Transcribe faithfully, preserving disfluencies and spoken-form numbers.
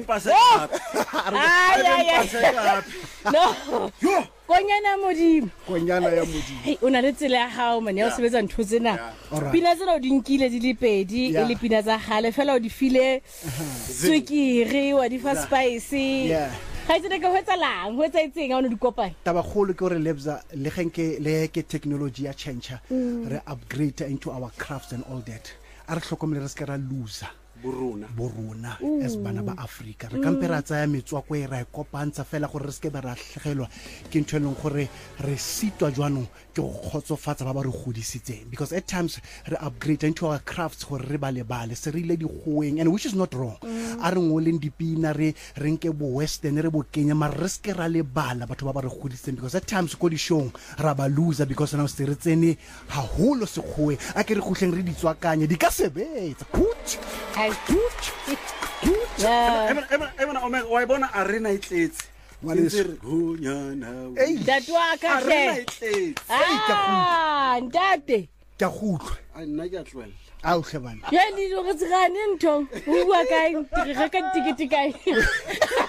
mpase gape. Ay ay ay. Mpase gape. No. Yo. Konyana Modimo. Konyana ya Modimo. Hey, o na le tsela ya hao man ya o sebetsa ntho tsena. Alright. Pina tsena o di nkile di le pedi e Yeah. le pina tsa gale fela o di file tswekere wa di fa spice. Yeah. Ga itse ka hwetsa lang hwetsa itseng a o no di kopanya. Taba kholo ke gore lebza le genke le ke technology ya change re upgrade into our crafts and all that. A re hlokomele re ska ra loser Borona. borona as bana ba Africa re kampera tsa ya metswako e ra e kopantsa fela gore re ske ba ra hlegelwa ke ntho eleng gore re sitwa jwanong ke go khotsofatsa ba ba re godisitseng because at times re upgrade into our crafts gore re ba le bale se re ile di goeng and which is not wrong a re ngoleng dipina re re nke bo western re bo kenya ma re ske ra le bala batho ba ba re godisitseng because at times go di shong ra ba loser because now se re tsene ha holo se goe a ke re gotleng re di tswakanye di ka sebetsa put Ai Yeah. Emana emana emana Omega wa bona arena itletse. Ngwaneso. Gonyana. Hey. Datwa ka Arena hle. itletse. Ah, ntate. ke khutlo A nna ke a tlwela. a o hlebana Ya di go tsgane ntho. O bua kae? Re ka tikete kae?